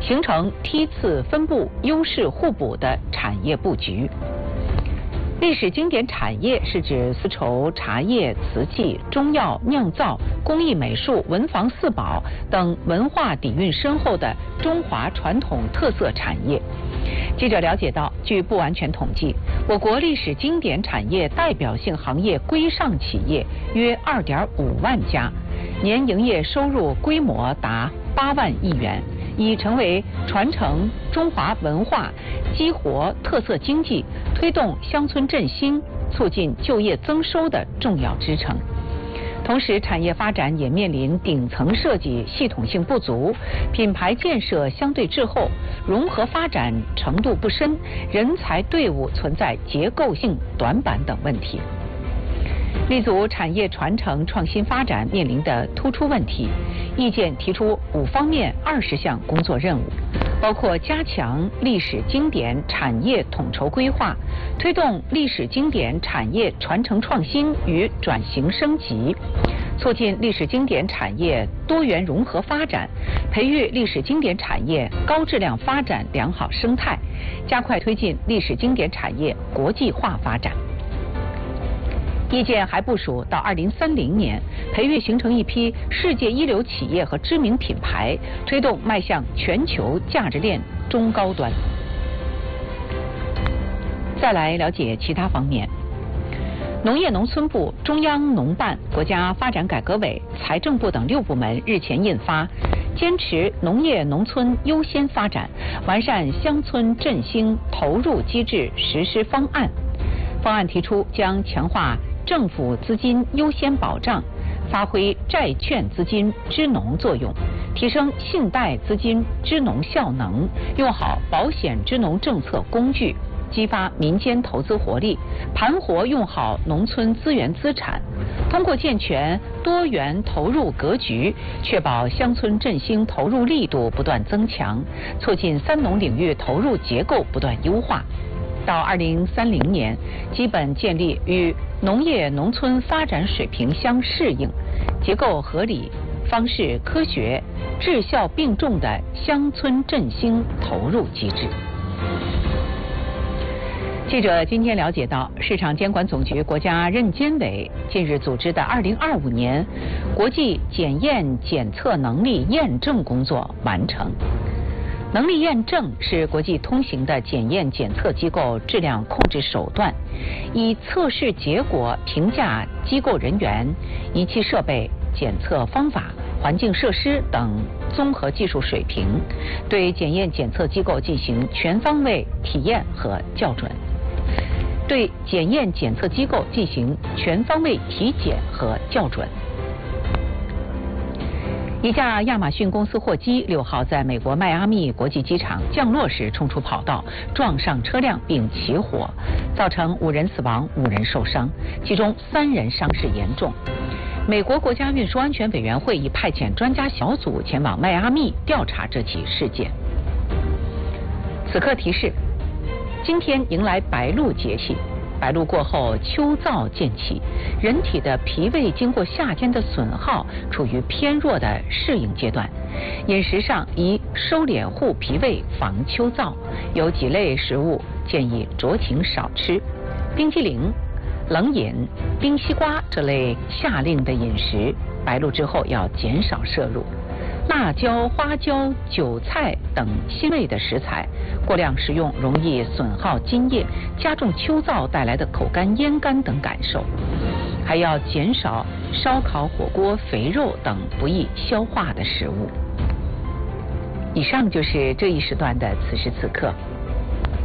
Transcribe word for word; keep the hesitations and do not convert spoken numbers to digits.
形成梯次分布、优势互补的产业布局。历史经典产业是指丝绸、茶叶、瓷器、中药、酿造、工艺美术、文房四宝等文化底蕴深厚的中华传统特色产业。记者了解到，据不完全统计，我国历史经典产业代表性行业规上企业约二点五万家，年营业收入规模达八万亿元，已成为传承中华文化、激活特色经济、推动乡村振兴、促进就业增收的重要支撑。同时，产业发展也面临顶层设计系统性不足、品牌建设相对滞后、融合发展程度不深、人才队伍存在结构性短板等问题。立足产业传承创新发展面临的突出问题，意见提出五方面二十项工作任务，包括加强历史经典产业统筹规划，推动历史经典产业传承创新与转型升级，促进历史经典产业多元融合发展，培育历史经典产业高质量发展良好生态，加快推进历史经典产业国际化发展。意见还部署到二零三零年，培育形成一批世界一流企业和知名品牌，推动迈向全球价值链中高端。再来了解其他方面。农业农村部、中央农办、国家发展改革委、财政部等六部门日前印发《坚持农业农村优先发展，完善乡村振兴投入机制实施方案》。方案提出，将强化政府资金优先保障，发挥债券资金支农作用，提升信贷资金支农效能，用好保险支农政策工具，激发民间投资活力，盘活用好农村资源资产，通过健全多元投入格局，确保乡村振兴投入力度不断增强，促进三农领域投入结构不断优化。到二零三零年，基本建立与农业农村发展水平相适应、结构合理、方式科学、质效并重的乡村振兴投入机制。记者今天了解到，市场监管总局国家认监委近日组织的二零二五年国际检验检测能力验证工作完成。能力验证是国际通行的检验检测机构质量控制手段，以测试结果评价机构人员、仪器设备、检测方法、环境设施等综合技术水平，对检验检测机构进行全方位体验和校准，对检验检测机构进行全方位体检和校准。一架亚马逊公司货机六号在美国迈阿密国际机场降落时冲出跑道，撞上车辆并起火，造成五人死亡、五人受伤，其中三人伤势严重。美国国家运输安全委员会已派遣专家小组前往迈阿密调查这起事件。此刻提示：今天迎来白露节气。白露过后，秋燥渐起，人体的脾胃经过夏天的损耗，处于偏弱的适应阶段。饮食上宜收敛护脾胃，防秋燥。有几类食物建议酌情少吃，冰激凌、冷饮、冰西瓜这类夏令的饮食，白露之后要减少摄入。辣椒、花椒、韭菜等辛味的食材，过量食用容易损耗津液，加重秋燥带来的口干、咽干等感受。还要减少烧烤、火锅、肥肉等不易消化的食物。以上就是这一时段的此时此刻。